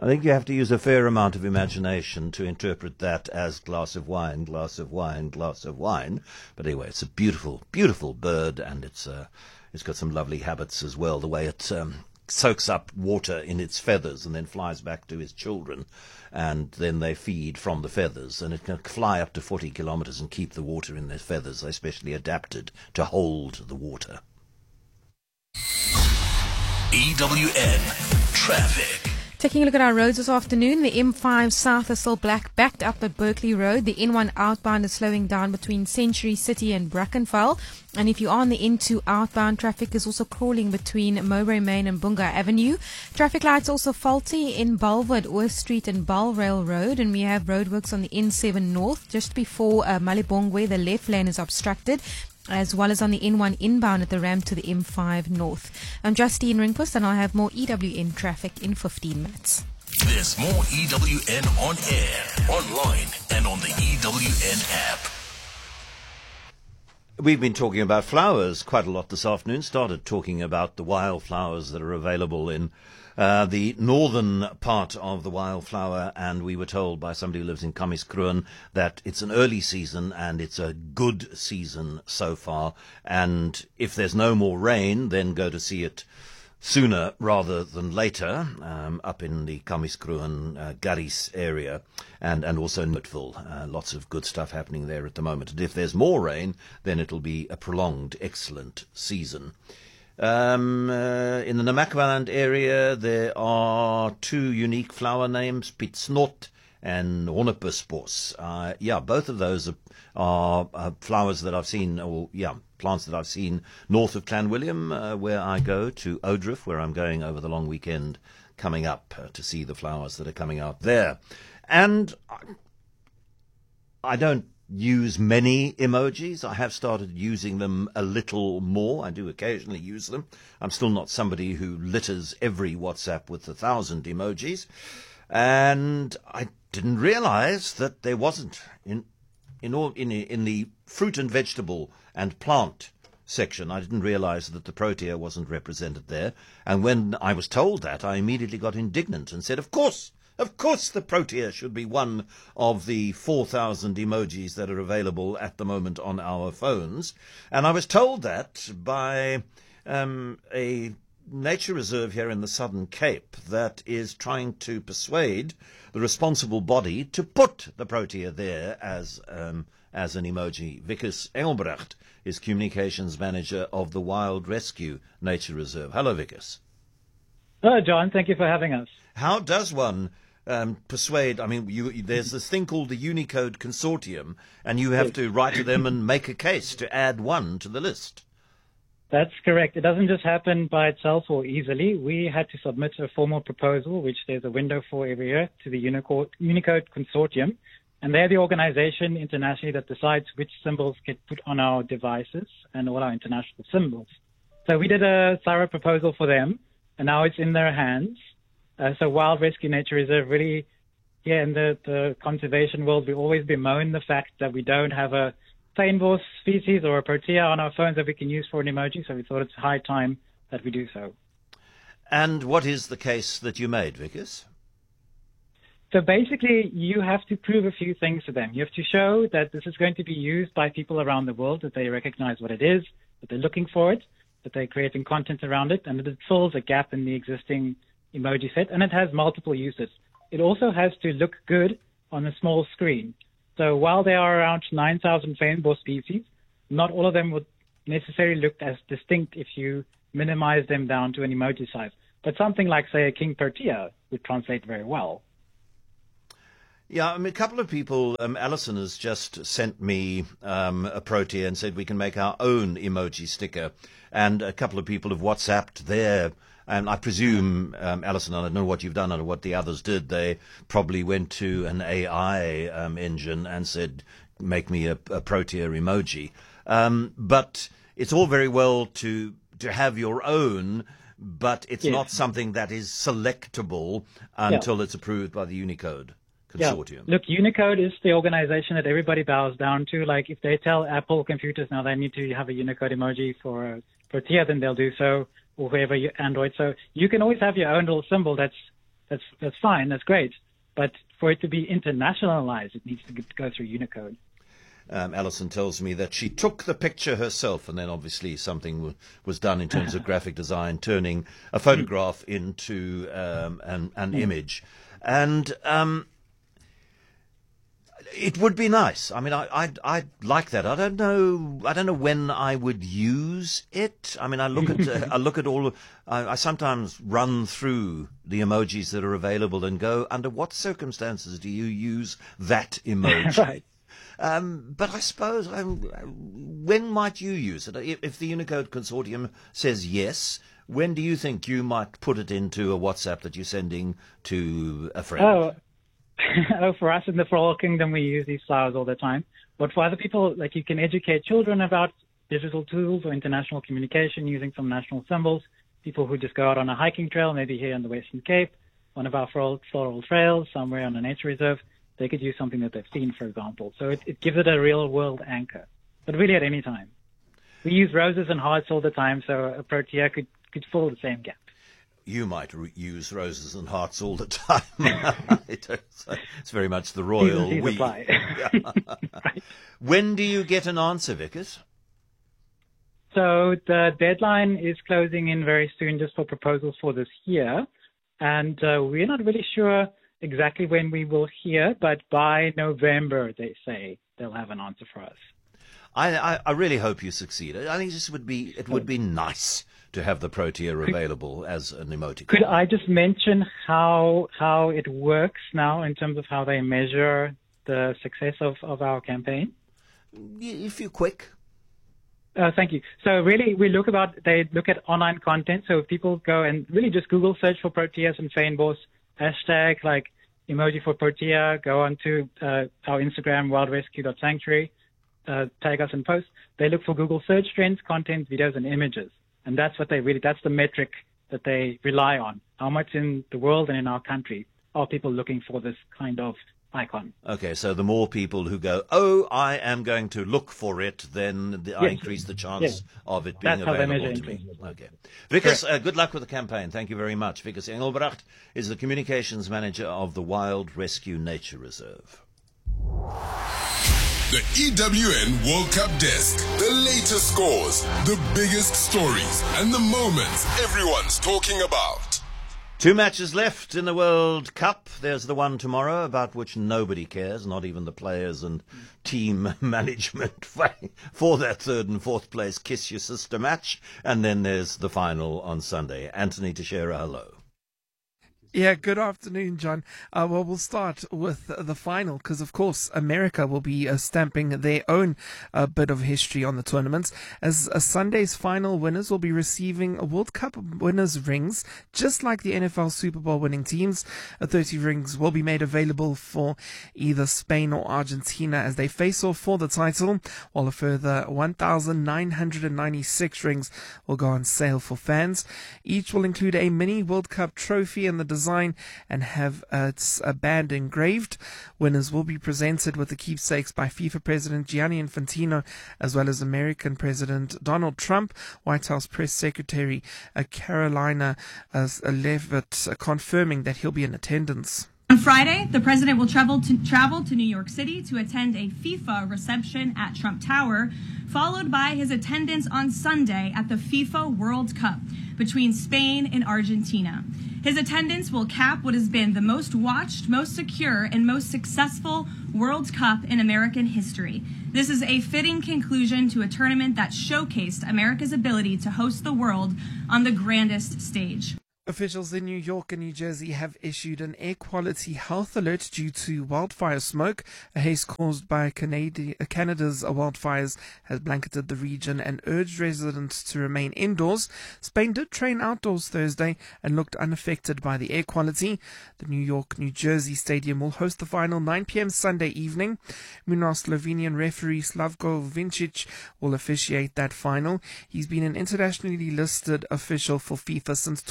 I think you have to use a fair amount of imagination to interpret that as glass of wine, glass of wine, glass of wine. But anyway, it's a beautiful, beautiful bird, and it's got some lovely habits as well. The way it soaks up water in its feathers and then flies back to its children, and then they feed from the feathers, and it can fly up to 40 kilometers and keep the water in their feathers. They're specially adapted to hold the water. EWN Traffic. Taking a look at our roads this afternoon, the M5 South is still backed up at Berkeley Road. The N1 outbound is slowing down between Century City and Brackenfell. And if you are on the N2 outbound, traffic is also crawling between Mowbray Main and Bunga Avenue. Traffic lights also faulty in Bulwer at Oor Street and Balrail Road. And we have roadworks on the N7 North just before Malibong, where the left lane is obstructed, as well as on the N1 inbound at the ramp to the M5 North. I'm Justine Ringquist, and I'll have more EWN traffic in 15 minutes. There's more EWN on air, online, and on the EWN app. We've been talking about flowers quite a lot this afternoon. Started talking about the wildflowers that are available in the northern part of the wildflower, and we were told by somebody who lives in Kamiskroon that it's an early season and it's a good season so far, and if there's no more rain, then go to see it sooner rather than later, up in the Kamiskroon, Garis area, and also Notville. Lots of good stuff happening there at the moment. And if there's more rain, then it'll be a prolonged, excellent season. In the Namaqualand area, there are two unique flower names, Pitsnot and Hornepuspos. Both of those are flowers that I've seen, plants that I've seen north of Clanwilliam, where I go to Odriff, where I'm going over the long weekend coming up to see the flowers that are coming out there. And I don't use many emojis. I have started using them a little more. I do occasionally use them. I'm still not somebody who litters every WhatsApp with 1,000 emojis. And I didn't realize that there wasn't in the fruit and vegetable and plant section. I didn't realize that the protea wasn't represented there. And when I was told that, I immediately got indignant and said, Of course, the protea should be one of the 4,000 emojis that are available at the moment on our phones. And I was told that by a nature reserve here in the Southern Cape that is trying to persuade the responsible body to put the protea there as an emoji. Vickers Engelbrecht is Communications Manager of the Wild Rescue Nature Reserve. Hello, Vickers. Hello, John. Thank you for having us. How does one persuade? I mean, there's this thing called the Unicode Consortium, and you have to write to them and make a case to add one to the list. That's correct. It doesn't just happen by itself or easily. We had to submit a formal proposal, which there's a window for every year, to the Unicode Consortium. And they're the organization internationally that decides which symbols get put on our devices and all our international symbols. So we did a thorough proposal for them, and now it's in their hands. So Wild Rescue Nature Reserve really, in the conservation world, we always bemoan the fact that we don't have a fynbos species or a protea on our phones that we can use for an emoji. So we thought it's high time that we do so. And what is the case that you made, Vickers? So basically, you have to prove a few things to them. You have to show that this is going to be used by people around the world, that they recognize what it is, that they're looking for it, that they're creating content around it, and that it fills a gap in the existing emoji set, and it has multiple uses. It also has to look good on a small screen. So while there are around 9,000 fynbos species, not all of them would necessarily look as distinct if you minimize them down to an emoji size. But something like, say, a king protea would translate very well. Yeah, I mean, a couple of people, Alison has just sent me a protea and said we can make our own emoji sticker. And a couple of people have WhatsApped their, and I presume, Alison, I don't know what you've done or what the others did. They probably went to an AI engine and said, make me a protea emoji. But it's all very well to have your own, but it's not something that is selectable until it's approved by the Unicode Consortium. Yeah. Look, Unicode is the organization that everybody bows down to. Like if they tell Apple computers now they need to have a Unicode emoji for a protea, then they'll do so, or whoever Android. So you can always have your own little symbol that's That's fine. That's great. But for it to be internationalized, it needs to go through Unicode. Alison tells me that she took the picture herself, and then obviously something was done in terms of graphic design, turning a photograph into an image. And it would be nice. I mean, I'd like that. I don't know when I would use it. I mean, I look at all. I sometimes run through the emojis that are available and go, under what circumstances do you use that emoji? Right. But I suppose, when might you use it? If the Unicode Consortium says yes, when do you think you might put it into a WhatsApp that you're sending to a friend? For us in the Floral Kingdom, we use these flowers all the time. But for other people, like, you can educate children about digital tools or international communication using some national symbols. People who just go out on a hiking trail, maybe here in the Western Cape, one of our floral trails, somewhere on a nature reserve, they could use something that they've seen, for example. So it gives it a real-world anchor, but really at any time. We use roses and hearts all the time, so a protea could fill the same gap. You might use roses and hearts all the time. It's very much the royal we. Right. When do you get an answer, Vickers? So the deadline is closing in very soon just for proposals for this year. And we're not really sure exactly when we will hear, but by November, they say they'll have an answer for us. I really hope you succeed. I think it would be nice to have the protea available as an emoticon. Could I just mention how it works now in terms of how they measure the success of our campaign? If you're quick. Thank you. So really, they look at online content. So if people go and really just Google search for proteas and fynbos, hashtag like emoji for protea, go onto our Instagram, wildrescue.sanctuary, tag us and post. They look for Google search trends, content, videos, and images. And that's what that's the metric that they rely on. How much in the world and in our country are people looking for this kind of icon? Okay, so the more people who go, oh, I am going to look for it, then I increase the chance of it being available to me. Okay. Vickers, good luck with the campaign. Thank you very much. Vickers Engelbrecht is the communications manager of the Wild Rescue Nature Reserve. The EWN World Cup Desk. The latest scores, the biggest stories, and the moments everyone's talking about. 2 matches left in the World Cup. There's the one tomorrow about which nobody cares, not even the players and team management, for that 3rd and 4th place Kiss Your Sister match. And then there's the final on Sunday. Anthony Teixeira, hello. Yeah, good afternoon, John. Well, we'll start with the final because, of course, America will be stamping their own bit of history on the tournament, as Sunday's final winners will be receiving World Cup winners' rings, just like the NFL Super Bowl winning teams. 30 rings will be made available for either Spain or Argentina as they face off for the title, while a further 1,996 rings will go on sale for fans. Each will include a mini World Cup trophy and the design and have its band engraved. Winners will be presented with the keepsakes by FIFA President Gianni Infantino, as well as American President Donald Trump. White House Press Secretary Carolina Leavitt confirming that he'll be in attendance. On Friday, the president will travel to New York City to attend a FIFA reception at Trump Tower, followed by his attendance on Sunday at the FIFA World Cup between Spain and Argentina. His attendance will cap what has been the most watched, most secure, and most successful World Cup in American history. This is a fitting conclusion to a tournament that showcased America's ability to host the world on the grandest stage. Officials in New York and New Jersey have issued an air quality health alert due to wildfire smoke. A haze caused by Canada's wildfires has blanketed the region and urged residents to remain indoors. Spain did train outdoors Thursday and looked unaffected by the air quality. The New York-New Jersey Stadium will host the final 9 p.m. Sunday evening. Meanwhile, Slovenian referee Slavko Vincic will officiate that final. He's been an internationally listed official for FIFA since 2010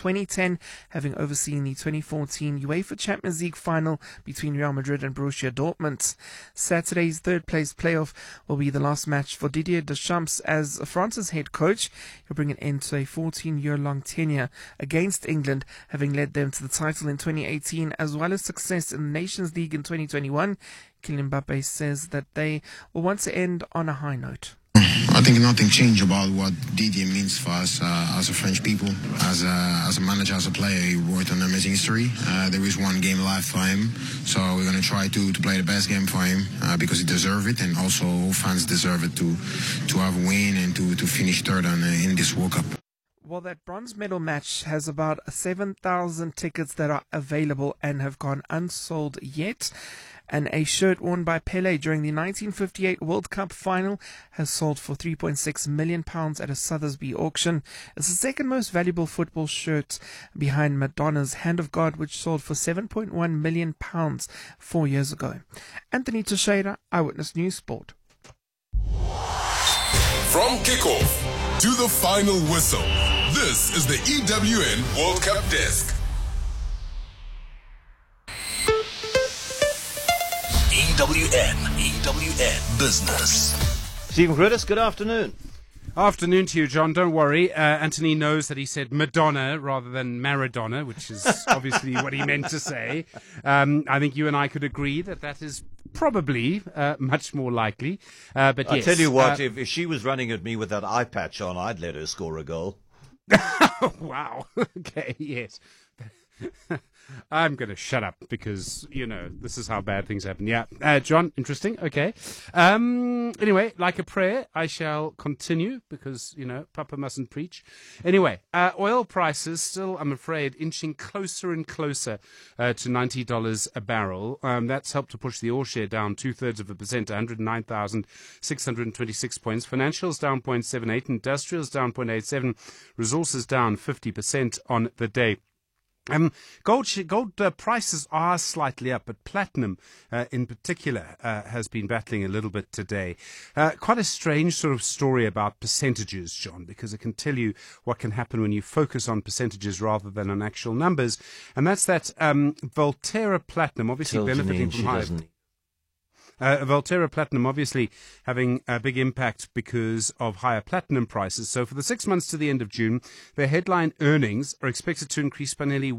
line, having overseen the 2014 UEFA Champions League final between Real Madrid and Borussia Dortmund. Saturday's third-place playoff will be the last match for Didier Deschamps as France's head coach. He'll bring an end to a 14-year-long tenure against England, having led them to the title in 2018 as well as success in the Nations League in 2021. Kylian Mbappe says that they will want to end on a high note. I think nothing changed about what Didier means for us as a French people, as a manager, as a player. He wrote an amazing history. There is one game left for him, so we're going to try to play the best game for him because he deserves it, and also all fans deserve it to have a win and to finish third in this World Cup. Well, that bronze medal match has about 7,000 tickets that are available and have gone unsold yet. And a shirt worn by Pele during the 1958 World Cup final has sold for £3.6 million at a Sotheby's auction. It's the second most valuable football shirt behind Madonna's Hand of God, which sold for £7.1 million 4 years ago. Anthony Teixeira, Eyewitness News Sport. From kickoff to the final whistle, this is the EWN World Cup Desk. EWN Business. Stephen Curtis, good afternoon. Afternoon to you, John. Don't worry. Anthony knows that he said Madonna rather than Maradona, which is obviously what he meant to say. I think you and I could agree that is probably much more likely. But yes. I tell you what, if she was running at me with that eye patch on, I'd let her score a goal. Wow. Okay, yes. I'm going to shut up because, this is how bad things happen. Yeah. John, interesting. Okay. Anyway, like a prayer, I shall continue because, Papa mustn't preach. Anyway, oil prices still, I'm afraid, inching closer and closer to $90 a barrel. That's helped to push the oil share down 0.2% to 109,626 points. Financials down 0.78, industrials down 0.87, resources down 50% on the day. Gold prices are slightly up, but platinum in particular has been battling a little bit today. Quite a strange sort of story about percentages, John, because it can tell you what can happen when you focus on percentages rather than on actual numbers. And that's that Valterra Platinum, obviously benefiting from higher... Valterra Platinum obviously having a big impact because of higher platinum prices. So for the 6 months to the end of June, their headline earnings are expected to increase by nearly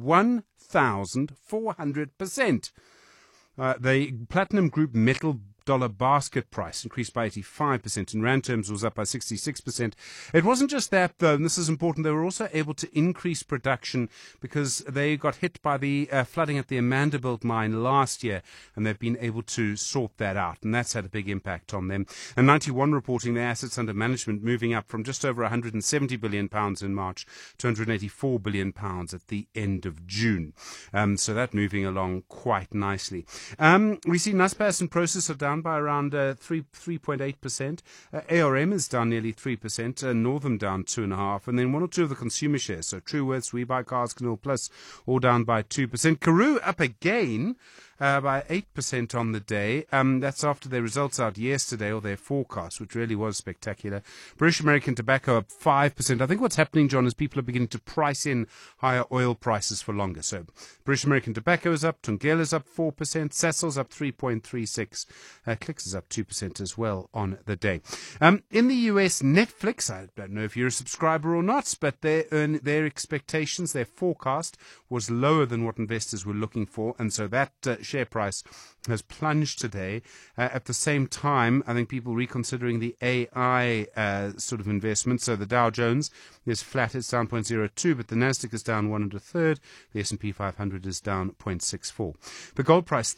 1,400%. The Platinum Group metal dollar basket price increased by 85%. In rand terms, was up by 66%. It wasn't just that, though, and this is important. They were also able to increase production because they got hit by the flooding at the Amandelbult mine last year, and they've been able to sort that out, and that's had a big impact on them. And 91 reporting their assets under management moving up from just over £170 billion in March to £184 billion at the end of June. So that moving along quite nicely. We see Naspers and Prosus are down by around 3.8%. ARM is down nearly 3%. Northam down 2.5%. And then one or two of the consumer shares. So Truworths, WeBuyCars, Canal Plus, all down by 2%. Karoo up again by 8% on the day. That's after their results out yesterday, or their forecast, which really was spectacular. British American Tobacco up 5%. I think what's happening, John, is people are beginning to price in higher oil prices for longer. So British American Tobacco is up, Thungela is up 4%, Sasol's up 3.36%, Clicks is up 2% as well on the day. In the US, Netflix, I don't know if you're a subscriber or not, but their expectations, their forecast was lower than what investors were looking for, and so that share price has plunged today. At the same time, I think people reconsidering the AI sort of investment. So the Dow Jones is flat, it's down 0.02, but the Nasdaq is down 1 1/3. The S&P 500 is down 0.64. The gold price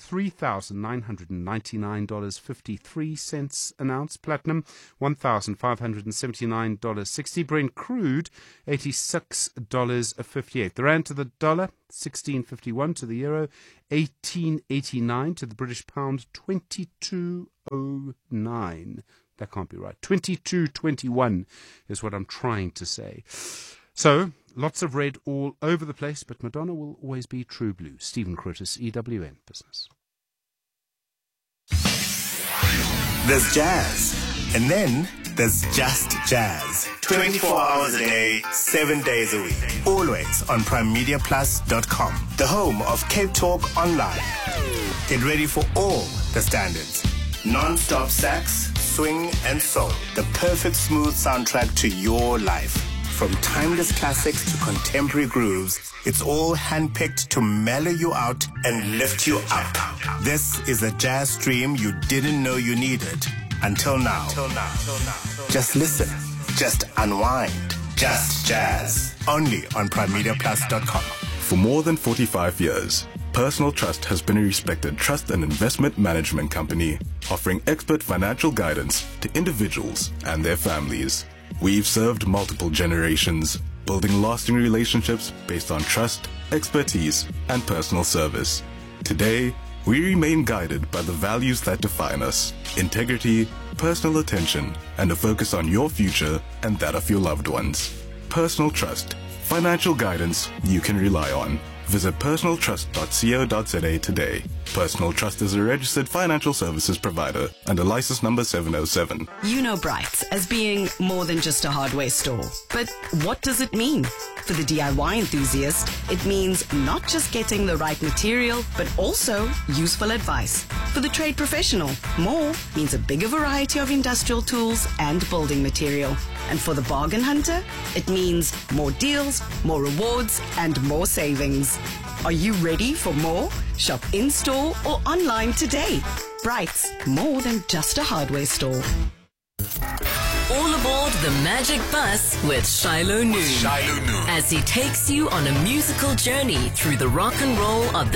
$3,999.53 an ounce. Platinum $1,579.60. Brent crude $86.58. The rand to the dollar 16.51 to the euro, 18.89 to the British pound, 22.09. That can't be right. 22.21 is what I'm trying to say. So, lots of red all over the place, but Madonna will always be true blue. Stephen Curtis, EWN Business. There's jazz, and then there's just jazz. 24 hours a day, 7 days a week. Always on primeMediaPlus.com, the home of Cape Talk Online. Get ready for all the standards. Non-stop sax, swing and soul. The perfect smooth soundtrack to your life. From timeless classics to contemporary grooves, it's all handpicked to mellow you out and lift you up. This is a jazz stream you didn't know you needed until now. Just listen. Just unwind. Just jazz. Only on primeMediaPlus.com. For more than 45 years, Personal Trust has been a respected trust and investment management company offering expert financial guidance to individuals and their families. We've served multiple generations, building lasting relationships based on trust, expertise, and personal service. Today, we remain guided by the values that define us: integrity, personal attention, and a focus on your future and that of your loved ones. Personal Trust, financial guidance you can rely on. Visit personaltrust.co.za today. Personal Trust is a registered financial services provider under license number 707. You know Bright as being more than just a hardware store. But what does it mean? For the DIY enthusiast, it means not just getting the right material, but also useful advice. For the trade professional, more means a bigger variety of industrial tools and building material. And for the bargain hunter, it means more deals, more rewards, and more savings. Are you ready for more? Shop in-store or online today. Bright's, more than just a hardware store. All aboard the Magic Bus with Shiloh Noon. As he takes you on a musical journey through the rock and roll of the